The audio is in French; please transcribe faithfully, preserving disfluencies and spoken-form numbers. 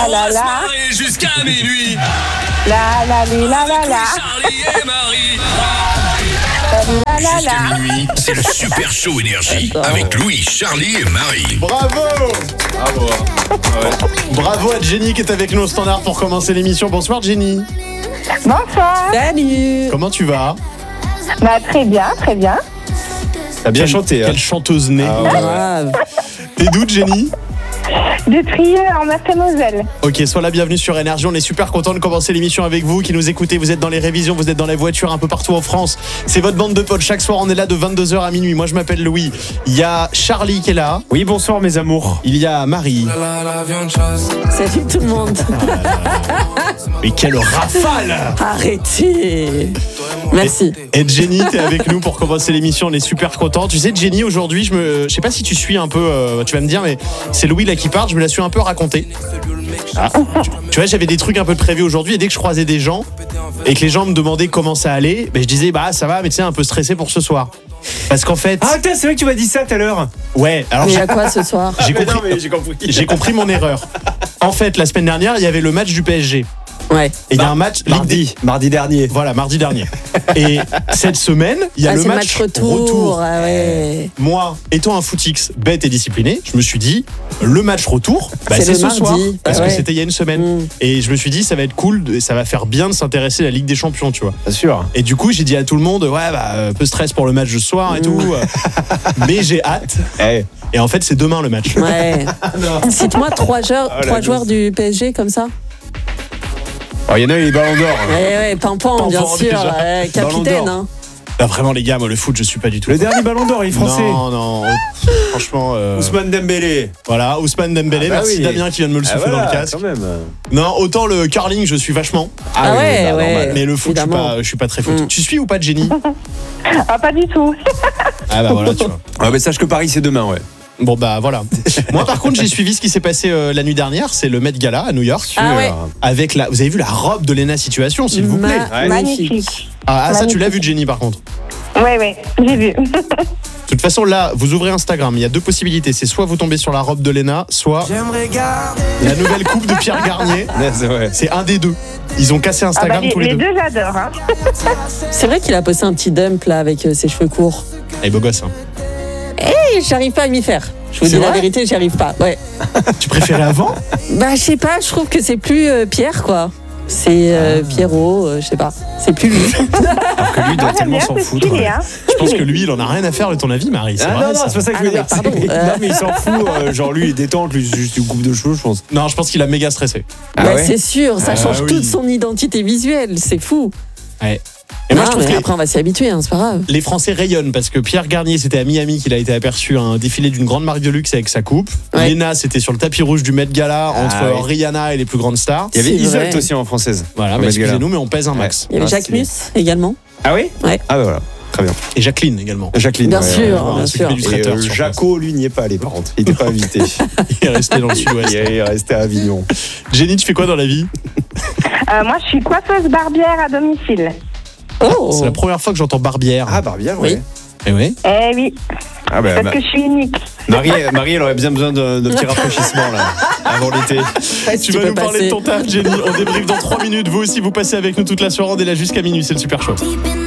la la la. Jusqu'à minuit. La la li, la la la. Charlie et Marie. La la Jusqu'à la. minuit, c'est le Super Show Énergie avec Louis, Charlie et Marie. Bravo. Bravo. hein. Ouais. Bravo à Jenny qui est avec nous au standard pour commencer l'émission. Bonsoir Jenny. Bonsoir. Salut. Comment tu vas? Bah, très bien, très bien. T'as bien Quelle- chanté. Hein. Quelle chanteuse née. Ah ouais. Grave. T'es d'où Jenny? De Trieux en Meurthe-et-Moselle. Ok, sois la bienvenue sur Énergie. On est super content de commencer l'émission avec vous qui nous écoutez. Vous êtes dans les révisions, vous êtes dans les voitures un peu partout en France. C'est votre bande de potes. Chaque soir, on est là de vingt-deux heures à minuit. Moi, je m'appelle Louis. Il y a Charlie qui est là. Oui, bonsoir mes amours. Il y a Marie. Salut tout le monde. Mais quelle rafale! Arrêtez. Merci. Et Jenny, t'es avec nous pour commencer l'émission. On est super content. Tu sais, Jenny, aujourd'hui, je me, je sais pas si tu suis un peu. euh, tu vas me dire, mais c'est Louis là qui part. Je me la suis un peu raconté. Ah, tu, tu vois, j'avais des trucs un peu prévus aujourd'hui et dès que je croisais des gens et que les gens me demandaient comment ça allait, ben je disais bah ça va, mais tu sais un peu stressé pour ce soir. Parce qu'en fait, Ah, putain, c'est vrai que tu m'as dit ça tout à l'heure. ouais. Alors Mais il y j'ai, a quoi ce soir? j'ai Mais compris. non, mais j'ai compris. J'ai compris mon erreur. En fait, la semaine dernière, il y avait le match du P S G. Ouais. Et il y a un match Ligue des- Mardi, mardi dernier. Voilà, mardi dernier. Et cette semaine, il y a Ah, le c'est match, retour. Ah ouais. Moi, étant un footix bête et discipliné, je me suis dit, le match retour, bah, C'est c'est le ce mardi. soir. Bah Parce que ouais. c'était il y a une semaine. Mm. Et je me suis dit, ça va être cool, et ça va faire bien de s'intéresser à la Ligue des Champions, tu vois. Bien sûr. Et du coup, j'ai dit à tout le monde, ouais, bah, un peu stress pour le match de ce soir et Mm. tout. Mais j'ai hâte. Eh. Et en fait, c'est demain le match. Ouais. Cite-moi trois joueurs, Oh, la trois douce. joueurs du P S G comme ça. Alors, il y en a eu les ballons d'or. Ouais, ouais, Pampan, Pampan, bien sûr. déjà. Ouais, Ballon capitaine. d'or. Hein. Bah, vraiment, les gars, moi, le foot, je suis pas du tout. Le dernier ballon d'or, il est français. Non, non. Franchement. euh, Ousmane Dembélé. Voilà, Ousmane Dembélé. Ah bah Merci oui. Damien qui vient de me le Ah souffler voilà, dans le casque. quand même. Non, autant le curling, je suis vachement. Ah oui, ouais, bah, ouais. normal. Mais le foot, je suis, évidemment. pas, je suis pas très foot. Mm. Tu suis ou pas, Jenny? Ah, pas du tout. Ah bah voilà, tu vois. Ah, mais sache que Paris, c'est demain, ouais. Bon bah voilà. Moi par contre j'ai suivi ce qui s'est passé euh, la nuit dernière, c'est le Met Gala à New York. Ah ouais. Avec la, vous avez vu la robe de Lena Situation, s'il vous plaît. Ma- Ouais. Magnifique. Ah, ah, ça tu l'as magnifique. vu Jenny par contre. Ouais, ouais, j'ai vu. De toute façon là, vous ouvrez Instagram, il y a deux possibilités, c'est soit vous tombez sur la robe de Lena, soit la nouvelle coupe de Pierre Garnier. Ouais, c'est vrai. C'est un des deux. Ils ont cassé Ah bah, Instagram les, tous les, les deux. deux, j'adore. Hein. C'est vrai qu'il a posté un petit dump là avec euh, ses cheveux courts. Eh beau gosse. Hein. Et j'arrive pas à m'y faire. Je vous C'est dis la vrai vérité, j'y arrive pas. Ouais. Tu préférais avant? Bah je sais pas, je trouve que c'est plus euh, Pierre quoi. C'est euh, Pierrot, euh, je sais pas. C'est plus lui. Alors que lui, il doit Moi, j'aime tellement bien, s'en c'est foutre. stylé, hein. Je pense que lui il en a rien à faire de ton avis Marie. C'est Ah vrai, non, non, ça. c'est pas ça que je veux Ah, dire. mais pardon, C'est- euh. Non, mais il s'en fout. euh, genre, lui, il est détente, lui, c'est juste une coupe de cheveux, je pense. Non, je pense qu'il a méga stressé. Ah Bah, ouais c'est sûr, ça Ah change oui. toute son identité visuelle, c'est fou. Ouais. Et moi Non, je trouve mais que après on va s'y habituer, hein, c'est pas grave. les Français rayonnent parce que Pierre Garnier, c'était à Miami qu'il a été aperçu à un défilé d'une grande marque de luxe avec sa coupe. Ouais. Lena, c'était sur le tapis rouge du Met Gala Ah, entre oui. Rihanna et les plus grandes stars. Il y avait C'est Isolt vrai. aussi en française. Voilà, Au bah, Met Gala. excusez-nous, mais on pèse un max. Il y avait Ah, Jacques stylé. Mus également. Ah oui Ouais. Ah bah voilà, très bien. Et Jacqueline également. Jacqueline. Bien ouais, sûr, ouais, ouais. bien on s'occupait sûr. du Et traiteur euh, sur place. Jaco, lui, n'y est pas allé par contre. Il n'était pas invité. Il est resté dans le sud-ouest. Il est resté à Avignon. Jenny, tu fais quoi dans la vie? Euh, moi, je suis coiffeuse barbière à domicile. Oh. C'est la première fois que j'entends barbière. Ah, Barbière, Oui. ouais. Eh oui. Eh oui, Ah bah, parce Ma- que je suis unique. Marie, Marie, elle aurait bien besoin de, de petits rafraîchissements là, avant l'été. Ouais, si Tu vas peux nous parler passer. de ton taf, Jenny. On débriefe dans trois minutes. Vous aussi, vous passez avec nous toute la soirée. On est là jusqu'à minuit. C'est le super show.